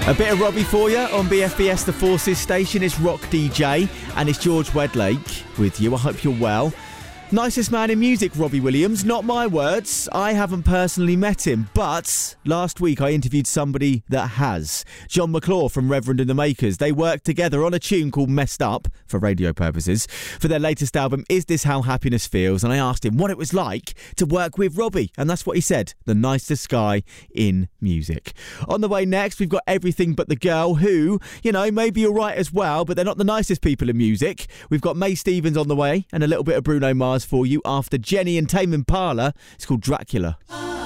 A bit of Robbie for you on BFBS The Forces station. It's Rock DJ and it's George Wedlake with you. I hope you're well. Nicest man in music, Robbie Williams. Not my words. I haven't personally met him, but last week I interviewed somebody that has. John McClure from Reverend and the Makers. They worked together on a tune called Messed Up, for radio purposes, for their latest album, Is This How Happiness Feels? And I asked him what it was like to work with Robbie. And that's what he said. The nicest guy in music. On the way next, we've got Everything But the Girl, who, you know, may be all right as well, but they're not the nicest people in music. We've got May Stevens on the way and a little bit of Bruno Mars for you after Jenny and Tame Impala. It's called Dracula.